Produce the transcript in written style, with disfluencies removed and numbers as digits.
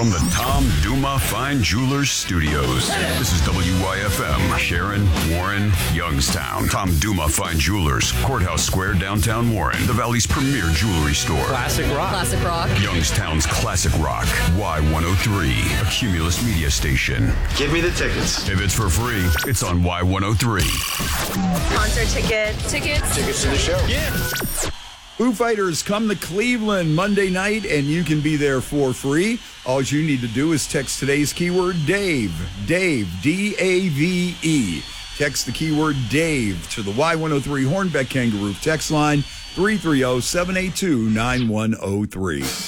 from the Tom Duma Fine Jewelers Studios. This is WYFM, Sharon, Warren, Youngstown. Tom Duma Fine Jewelers, Courthouse Square, downtown Warren, the Valley's premier jewelry store. Classic rock. Classic rock. Youngstown's classic rock, Y103, a Cumulus media station. Give me the tickets. If it's for free, it's on Y103. Concert tickets. Tickets to the show. Yeah. Foo Fighters come to Cleveland Monday night, and you can be there for free. All you need to do is text today's keyword Dave. Dave, D-A-V-E. Text the keyword Dave to the Y103 Hornbeck Kangaroo text line 330-782-9103.